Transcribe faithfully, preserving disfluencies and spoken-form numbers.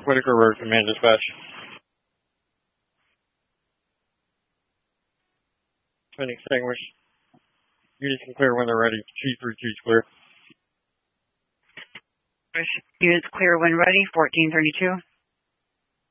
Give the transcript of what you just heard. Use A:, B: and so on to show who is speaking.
A: Whitaker Road, Command Dispatch. Twin extinguish. Units can clear when they're ready. G three two's clear.
B: Units clear when ready, fourteen thirty-two.